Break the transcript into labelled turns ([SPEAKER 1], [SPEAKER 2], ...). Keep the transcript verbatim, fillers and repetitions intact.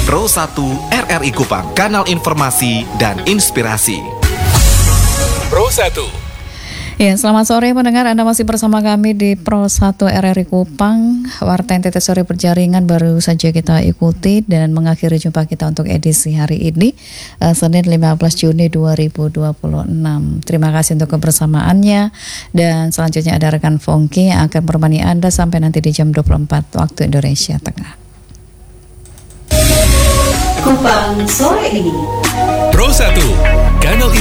[SPEAKER 1] Pro satu R R I Kupang, kanal informasi dan inspirasi. Pro satu.
[SPEAKER 2] Ya, selamat sore pendengar, Anda masih bersama kami di Pro satu R R I Kupang. Warta N T T Sore Berjaringan baru saja kita ikuti dan mengakhiri jumpa kita untuk edisi hari ini, uh, Senin lima belas Juni dua ribu dua puluh enam. Terima kasih untuk kebersamaannya, dan selanjutnya ada rekan Fongki yang akan menemani Anda sampai nanti di jam dua puluh empat waktu Indonesia Tengah.
[SPEAKER 3] Kupang sore ini
[SPEAKER 1] Pro satu, kanal